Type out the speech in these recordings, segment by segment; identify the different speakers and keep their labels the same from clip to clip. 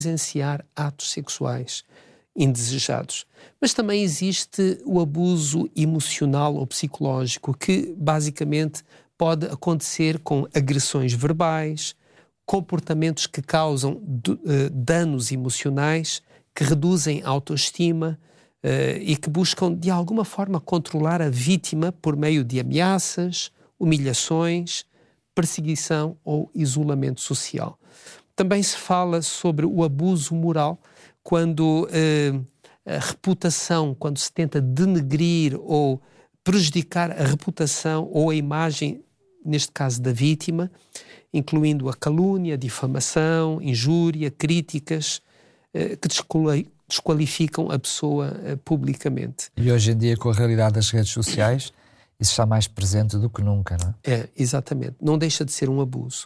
Speaker 1: presenciar atos sexuais indesejados. Mas também existe o abuso emocional ou psicológico, que basicamente pode acontecer com agressões verbais, comportamentos que causam danos emocionais, que reduzem a autoestima e que buscam de alguma forma controlar a vítima por meio de ameaças, humilhações, perseguição ou isolamento social. Também se fala sobre o abuso moral, quando a reputação, quando se tenta denegrir ou prejudicar a reputação ou a imagem, neste caso da vítima, incluindo a calúnia, a difamação, injúria, críticas, que desqualificam a pessoa publicamente.
Speaker 2: E hoje em dia, com a realidade das redes sociais, isso está mais presente do que nunca, não é?
Speaker 1: É, exatamente. Não deixa de ser um abuso.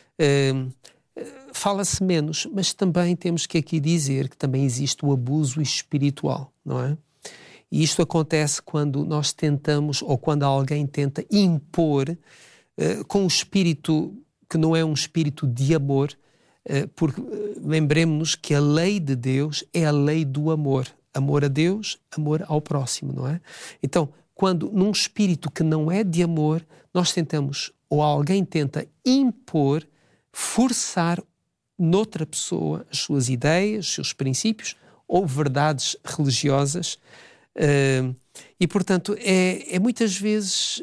Speaker 1: Fala-se menos, mas também temos que aqui dizer que também existe o abuso espiritual, não é? E isto acontece quando nós tentamos, ou quando alguém tenta impor com um espírito que não é um espírito de amor, porque lembremos-nos que a lei de Deus é a lei do amor. Amor a Deus, amor ao próximo, não é? Então, quando num espírito que não é de amor, nós tentamos, ou alguém tenta impor, forçar noutra pessoa as suas ideias, os seus princípios ou verdades religiosas, e portanto é muitas vezes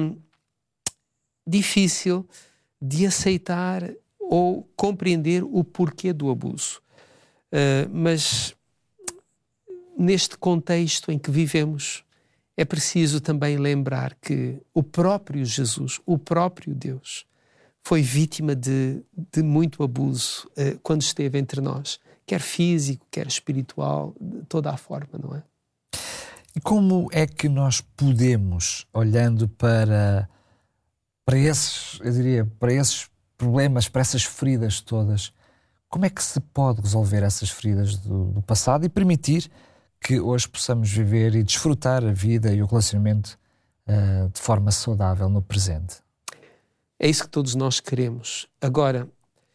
Speaker 1: difícil de aceitar ou compreender o porquê do abuso. Mas neste contexto em que vivemos, é preciso também lembrar que o próprio Jesus, o próprio Deus, foi vítima de muito abuso quando esteve entre nós, quer físico, quer espiritual, de toda a forma, não é?
Speaker 2: E como é que nós podemos, olhando para esses, eu diria, para esses problemas, para essas feridas todas, como é que se pode resolver essas feridas do passado e permitir que hoje possamos viver e desfrutar a vida e o relacionamento de forma saudável no presente?
Speaker 1: É isso que todos nós queremos. Agora,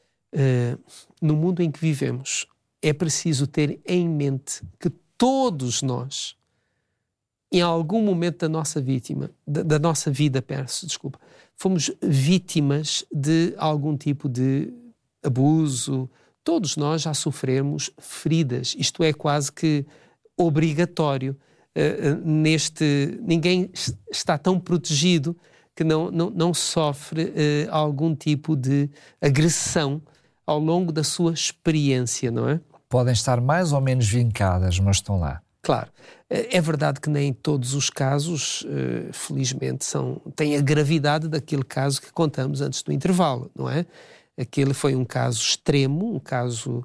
Speaker 1: no mundo em que vivemos, é preciso ter em mente que todos nós, em algum momento da nossa vida, fomos vítimas de algum tipo de abuso. Todos nós já sofremos feridas. Isto é quase que obrigatório. Ninguém está tão protegido que não sofre algum tipo de agressão ao longo da sua experiência, não é?
Speaker 2: Podem estar mais ou menos vincadas, mas estão lá.
Speaker 1: Claro. É verdade que nem todos os casos, felizmente, têm a gravidade daquele caso que contamos antes do intervalo, não é? Aquele foi um caso extremo, um caso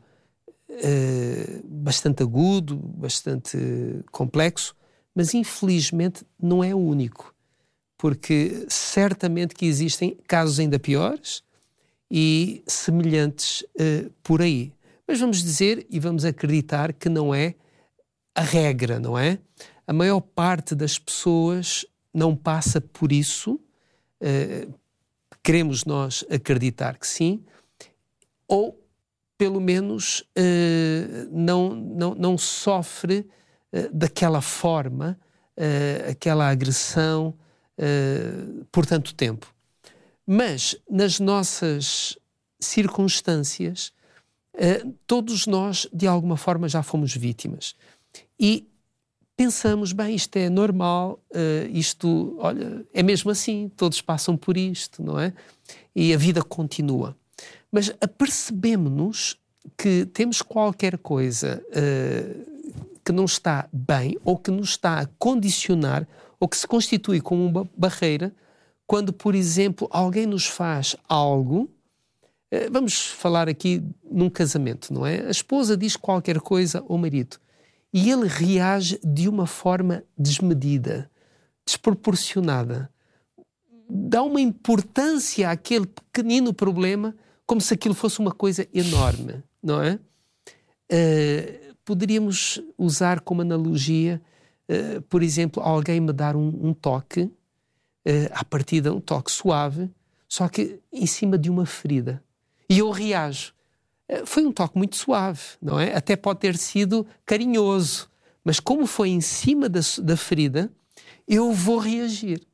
Speaker 1: bastante agudo, bastante complexo, mas infelizmente não é o único. Porque certamente que existem casos ainda piores e semelhantes por aí. Mas vamos dizer e vamos acreditar que não é a regra, não é? A maior parte das pessoas não passa por isso, queremos nós acreditar que sim, ou pelo menos não sofre daquela forma, aquela agressão, por tanto tempo. Mas nas nossas circunstâncias, todos nós de alguma forma já fomos vítimas e pensamos, bem, isto é normal, isto, olha, é mesmo assim, todos passam por isto, não é? E a vida continua. Mas apercebemos-nos que temos qualquer coisa que não está bem ou que nos está a condicionar ou que se constitui como uma barreira quando, por exemplo, alguém nos faz algo. Vamos falar aqui num casamento, não é? A esposa diz qualquer coisa ao marido e ele reage de uma forma desmedida, desproporcionada. Dá uma importância àquele pequenino problema como se aquilo fosse uma coisa enorme, não é? Poderíamos usar como analogia, por exemplo, alguém me dar um toque, à partida um toque suave, só que em cima de uma ferida. E eu reajo. Foi um toque muito suave, não é? Até pode ter sido carinhoso, mas como foi em cima da ferida, eu vou reagir.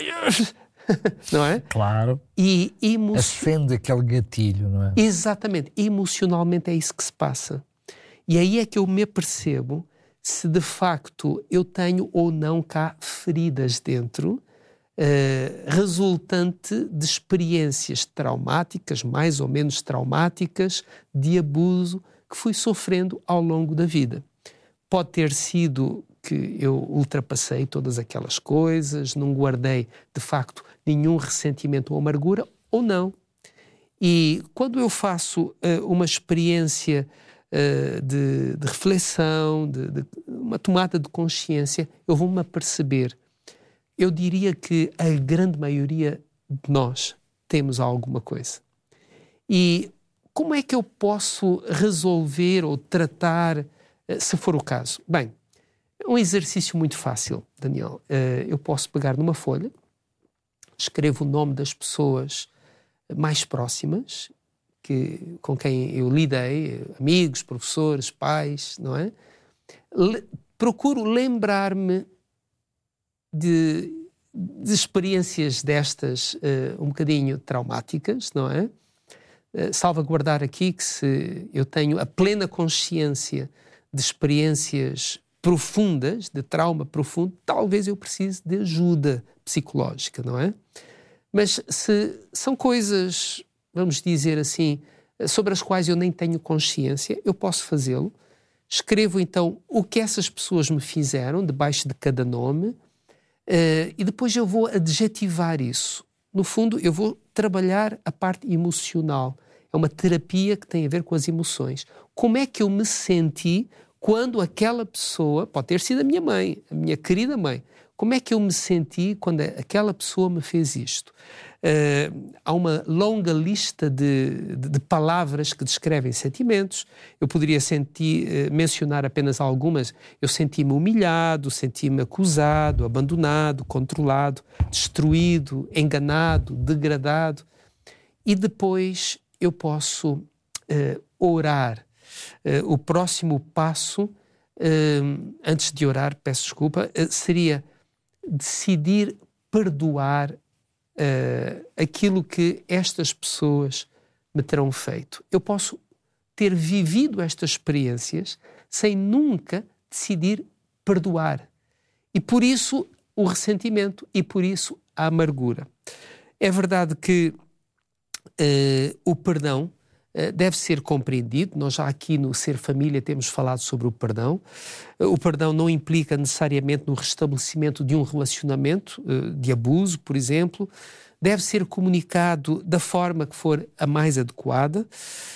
Speaker 1: Não é?
Speaker 2: Claro.
Speaker 1: E
Speaker 2: acende aquele gatilho, não é?
Speaker 1: Exatamente. Emocionalmente é isso que se passa. E aí é que eu me apercebo se de facto eu tenho ou não cá feridas dentro, resultante de experiências traumáticas, mais ou menos traumáticas, de abuso que fui sofrendo ao longo da vida. Pode ter sido que eu ultrapassei todas aquelas coisas, não guardei de facto nenhum ressentimento ou amargura, ou não. E quando eu faço uma experiência de reflexão, de uma tomada de consciência, eu vou-me aperceber. Eu diria que a grande maioria de nós temos alguma coisa. E como é que eu posso resolver ou tratar, se for o caso? Bem, é um exercício muito fácil, Daniel. Eu posso pegar numa folha, escrevo o nome das pessoas mais próximas, com quem eu lidei, amigos, professores, pais, não é? Procuro lembrar-me de experiências destas um bocadinho traumáticas, não é? Salvaguardar aqui que se eu tenho a plena consciência de experiências profundas, de trauma profundo, talvez eu precise de ajuda psicológica, não é? Mas se são coisas, vamos dizer assim, sobre as quais eu nem tenho consciência, eu posso fazê-lo. Escrevo então o que essas pessoas me fizeram, debaixo de cada nome, e depois eu vou adjetivar isso. No fundo, eu vou trabalhar a parte emocional. É uma terapia que tem a ver com as emoções. Como é que eu me senti quando aquela pessoa, pode ter sido a minha mãe, a minha querida mãe, como é que eu me senti quando aquela pessoa me fez isto? Há uma longa lista de palavras que descrevem sentimentos. Eu poderia mencionar apenas algumas. Eu senti-me humilhado, senti-me acusado, abandonado, controlado, destruído, enganado, degradado. E depois eu posso orar. O próximo passo, antes de orar, peço desculpa, seria decidir perdoar aquilo que estas pessoas me terão feito. Eu posso ter vivido estas experiências sem nunca decidir perdoar. E por isso o ressentimento e por isso a amargura. É verdade que o perdão deve ser compreendido. Nós já aqui no Ser Família temos falado sobre o perdão. O perdão não implica necessariamente no restabelecimento de um relacionamento de abuso, por exemplo. Deve ser comunicado da forma que for a mais adequada.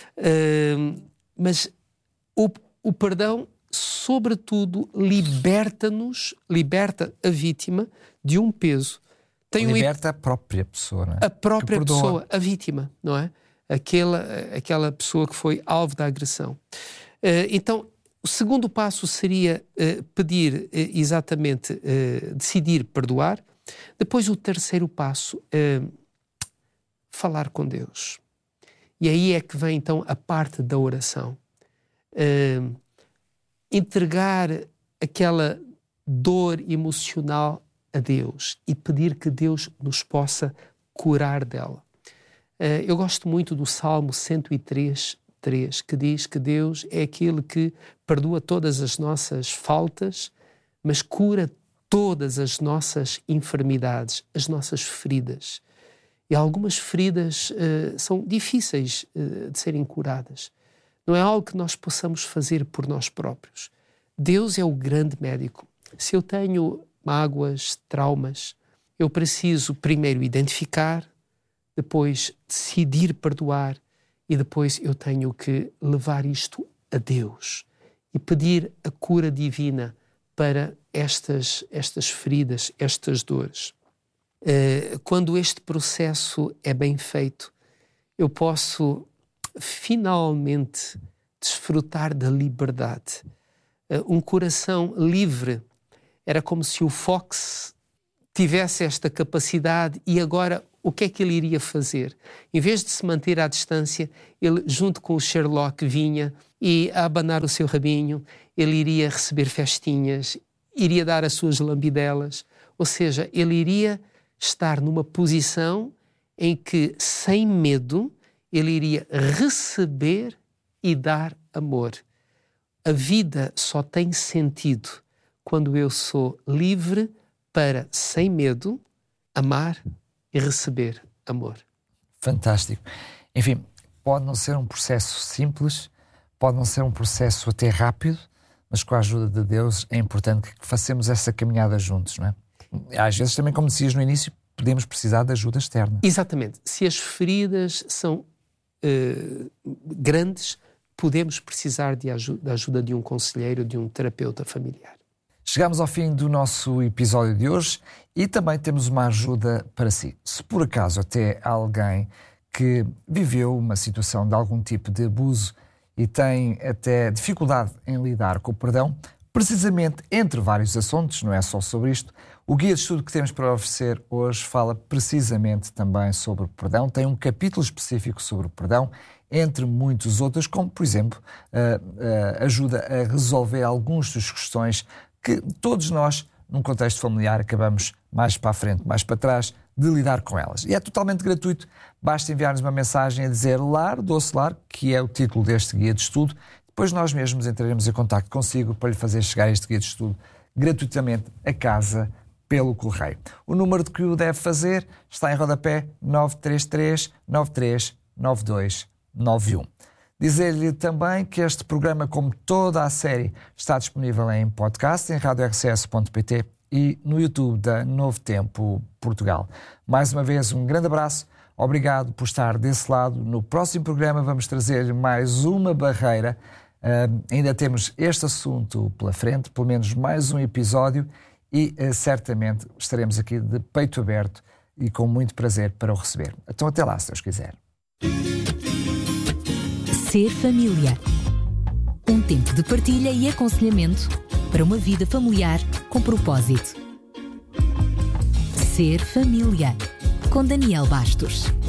Speaker 1: Mas o perdão, sobretudo, liberta a vítima de um peso.
Speaker 2: Liberta a própria pessoa, não é?
Speaker 1: A própria pessoa, a vítima, não é? Aquela pessoa que foi alvo da agressão. Então, o segundo passo seria pedir exatamente, decidir perdoar. Depois o terceiro passo, falar com Deus. E aí é que vem então a parte da oração. Entregar aquela dor emocional a Deus e pedir que Deus nos possa curar dela. Eu gosto muito do Salmo 103:3, que diz que Deus é aquele que perdoa todas as nossas faltas, mas cura todas as nossas enfermidades, as nossas feridas. E algumas feridas são difíceis de serem curadas. Não é algo que nós possamos fazer por nós próprios. Deus é o grande médico. Se eu tenho mágoas, traumas, eu preciso primeiro identificar, depois decidir perdoar e depois eu tenho que levar isto a Deus e pedir a cura divina para estas feridas, estas dores. Quando este processo é bem feito, eu posso finalmente desfrutar da liberdade. Um coração livre era como se o Fox tivesse esta capacidade e agora o que é que ele iria fazer? Em vez de se manter à distância, ele, junto com o Sherlock, vinha e, a abanar o seu rabinho, ele iria receber festinhas, iria dar as suas lambidelas, ou seja, ele iria estar numa posição em que, sem medo, ele iria receber e dar amor. A vida só tem sentido quando eu sou livre para, sem medo, amar e receber amor.
Speaker 2: Fantástico. Enfim, pode não ser um processo simples, pode não ser um processo até rápido, mas com a ajuda de Deus é importante que façamos essa caminhada juntos, não é? Às vezes também, como dizias no início, podemos precisar de ajuda externa.
Speaker 1: Exatamente. Se as feridas são grandes, podemos precisar da ajuda de um conselheiro, de um terapeuta familiar.
Speaker 2: Chegamos ao fim do nosso episódio de hoje e também temos uma ajuda para si. Se por acaso até há alguém que viveu uma situação de algum tipo de abuso e tem até dificuldade em lidar com o perdão, precisamente entre vários assuntos, não é só sobre isto, o guia de estudo que temos para oferecer hoje fala precisamente também sobre o perdão, tem um capítulo específico sobre o perdão, entre muitos outros, como por exemplo, ajuda a resolver algumas das questões que todos nós, num contexto familiar, acabamos mais para a frente, mais para trás, de lidar com elas. E é totalmente gratuito, basta enviar-nos uma mensagem a dizer LAR, Doce Lar, que é o título deste guia de estudo. Depois nós mesmos entraremos em contacto consigo para lhe fazer chegar este guia de estudo gratuitamente a casa pelo correio. O número de que o deve fazer está em rodapé 933 93 92 91. Dizer-lhe também que este programa, como toda a série, está disponível em podcast, em radiorcs.pt e no YouTube da Novo Tempo Portugal. Mais uma vez, um grande abraço. Obrigado por estar desse lado. No próximo programa vamos trazer mais uma barreira. Ainda temos este assunto pela frente, pelo menos mais um episódio e certamente estaremos aqui de peito aberto e com muito prazer para o receber. Então até lá, se Deus quiser.
Speaker 3: Ser família. Um tempo de partilha e aconselhamento para uma vida familiar com propósito. Ser família. Com Daniel Bastos.